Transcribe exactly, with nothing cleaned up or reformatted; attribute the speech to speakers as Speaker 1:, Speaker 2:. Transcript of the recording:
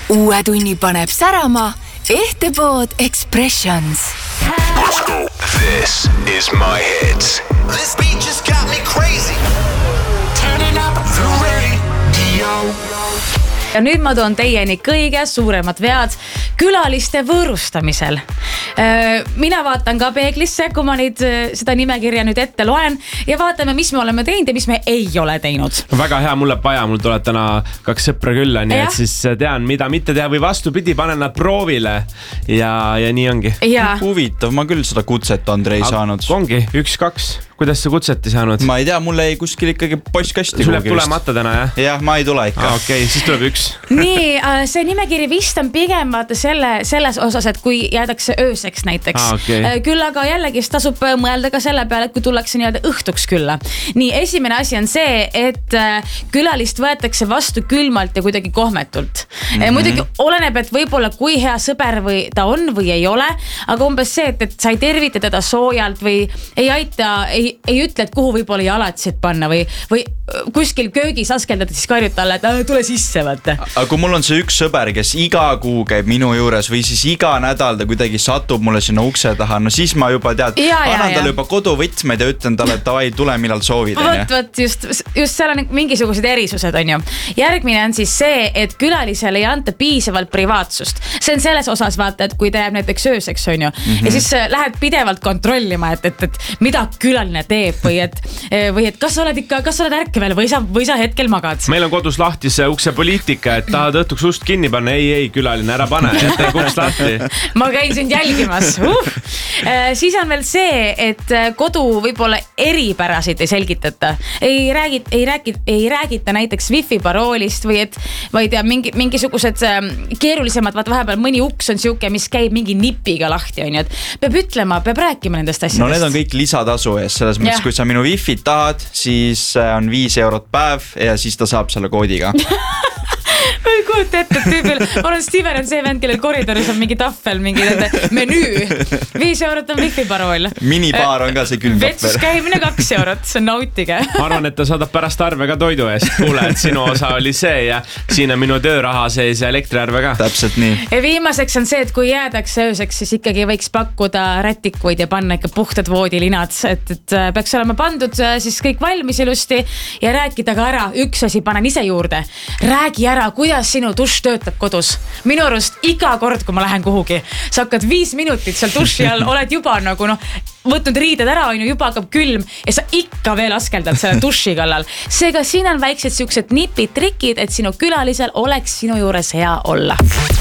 Speaker 1: Uue tunni paneb särama Ehtepood Expressions.
Speaker 2: Let's go. This is my hits.
Speaker 3: This beat just got me crazy. Turning up the radio.
Speaker 4: Ja nüüd ma toon teieni kõige suuremad vead külaliste võõrustamisel. Mina vaatan ka peeglisse, kui ma nüüd seda nimekirja nüüd ette loen ja vaatame, mis me oleme teinud ja mis me ei ole teinud.
Speaker 5: Väga hea, mulle paja, mul tuleb täna kaks sõpra külla, nii et siis tean, mida mitte teha või vastupidi, panen nad proovile ja, ja nii ongi.
Speaker 4: Ja.
Speaker 6: Huvitav, ma küll seda kutset Andrei
Speaker 5: A-
Speaker 6: saanud.
Speaker 5: Ongi, üks, kaks. Kuidas sa kutseti saanud?
Speaker 6: Ma ei tea, mulle ei kuskil ikkagi postkasti.
Speaker 5: Sul jääb tulemata täna, jah?
Speaker 6: Jah, ma ei tule ikka.
Speaker 5: Ah, okei, okay, siis tuleb üks.
Speaker 4: Nii, see nimekiri vist on pigem vaata selle, selles osas, et kui jäädakse ööseks näiteks.
Speaker 5: Ah, okay.
Speaker 4: Küll aga jällegi tasub mõelda ka selle peale, et kui tullakse nii-öelda õhtuks külla. Nii, esimene asi on see, et külalist võetakse vastu külmalt ja kuidagi kohmetult. Mm-hmm. Muidugi oleneb, et võib-olla kui hea sõber või ta on või ei ole, aga umbes see, et, et sa ei tervita teda soojalt või ei aita, ei ei ütle, et kuhu võib-olla jalatsid panna või, või kuskil köögis askeldad siis karjut alla, et äh, tule sisse, vaata.
Speaker 6: Aga kui mul on see üks sõber, kes iga kuu käib minu juures või siis iga nädal ta kuidagi satub mulle sinna ukse taha, no siis ma juba tead,
Speaker 4: ja,
Speaker 6: annan
Speaker 4: ja,
Speaker 6: talle juba koduvõtmeid ja ütlen talle, et davai, tule millal soovid.
Speaker 4: Võt, võt, just, just seal on mingisugused erisused, on ju. Järgmine on siis see, et külalisele ei anta piisavalt privaatsust. See on selles osas, vaata, et kui ta jääb näiteks ööseks, on ju, mm-hmm. ja siis lähed pidevalt kontrollima, et, et, et mida külaline teeb või et, või et kas sa oled ikka, kas sa oled ärkevel või sa, või sa hetkel magad.
Speaker 5: Meil on kodus lahti see ukse poliitika, et tahad õhtuks ust kinni panna. Ei, ei, külaline, ära pane, jätta uks lahti.
Speaker 4: Ma käin sind jälgimas. Uh. Siis on veel see, et kodu võib-olla eripärasid ei selgitata. Ei räägita, ei räägita, ei räägita näiteks wifi paroolist või et, või tea, mingi, mingisugused keerulisemad, vaat vahepeal mõni uks on siuke, mis käib mingi nipiga lahti, on ju. Et peab ütlema, peab rääkima nendest asjadest.
Speaker 6: No need on kõik lisatasu ees. Selles mõttes, kui sa minu wifi tahad, siis on viis eurot päev ja siis ta saab selle koodiga.
Speaker 4: Ma ei kujuta ette, et tüübil, ma olen Steven on see vend, kellel koridoris on mingi tahvel, mingi menüü. Viis eurot on wifi parool.
Speaker 6: Minibaar on ka see külmapper.
Speaker 4: Vetsus käimine kaks eurot, see on nautige.
Speaker 5: Ma arvan, et ta saadab pärast arve ka toidu eest. Kuule, et sinu osa oli see ja siin on minu tööraha sees ja elektriarve ka.
Speaker 6: Täpselt nii.
Speaker 4: Ja viimaseks on see, et kui jäädakse ööseks, siis ikkagi võiks pakkuda rätikuid ja panna ikka puhtad voodilinad. Et, et peaks olema pandud siis kõik valmis ilusti ja rääkida ka ära. Üks asi panen ise juurde. Räägi ära, kuidas sinu dušš töötab kodus. Minu arust iga kord, kui ma lähen kuhugi, sa hakkad viis minutit seal duši all, oled juba nagu noh, võtnud riided ära, on ju, juba hakkab külm ja sa ikka veel askeldad selle duši kallal. Seega siin on väiksed siuksed nipid, trikid, et sinu külalisel oleks sinu juures hea olla.